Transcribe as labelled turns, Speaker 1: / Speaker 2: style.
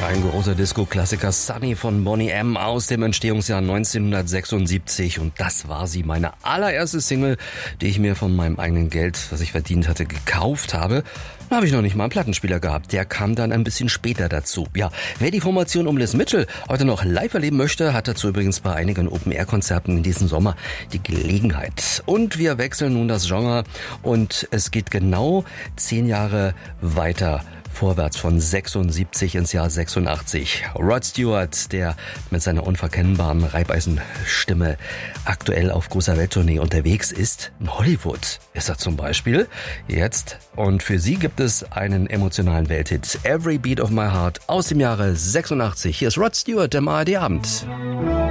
Speaker 1: Ein großer Disco-Klassiker, Sunny von Boney M. aus dem Entstehungsjahr 1976. Und das war sie, meine allererste Single, die ich mir von meinem eigenen Geld, was ich verdient hatte, gekauft habe. Da habe ich noch nicht mal einen Plattenspieler gehabt. Der kam dann ein bisschen später dazu. Ja, wer die Formation um Liz Mitchell heute noch live erleben möchte, hat dazu übrigens bei einigen Open-Air-Konzerten in diesem Sommer die Gelegenheit. Und wir wechseln nun das Genre und es geht genau 10 Jahre weiter vorwärts von 76 ins Jahr 86. Rod Stewart, der mit seiner unverkennbaren Reibeisenstimme aktuell auf großer Welttournee unterwegs ist. In Hollywood ist er zum Beispiel jetzt. Und für sie gibt es einen emotionalen Welthit. Every Beat of My Heart aus dem Jahre 86. Hier ist Rod Stewart im ARD Abend.